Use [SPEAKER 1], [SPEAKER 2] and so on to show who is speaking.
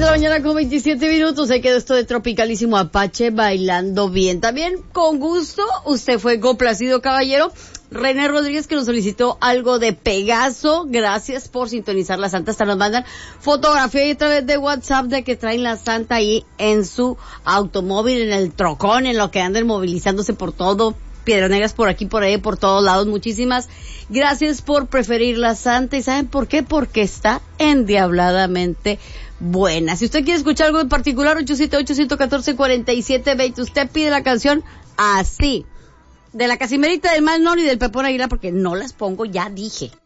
[SPEAKER 1] de la mañana con 27 minutos. Se quedó esto de Tropicalísimo Apache bailando bien. También con gusto, usted fue complacido, caballero. René Rodríguez, que nos solicitó algo de Pegaso. Gracias por sintonizar la Santa. Hasta nos mandan fotografía y a través de WhatsApp de que traen la Santa ahí en su automóvil, en el trocón, en lo que andan movilizándose por todo. Piedras Negras por aquí, por ahí, por todos lados. Muchísimas gracias por preferir la Santa. ¿Y saben por qué? Porque está endiabladamente buena. Si usted quiere escuchar algo en particular, 878-114-4720. Usted pide la canción así. De la Casimerita, del Mal Noni y del Pepón Aguilar, porque no las pongo, ya dije.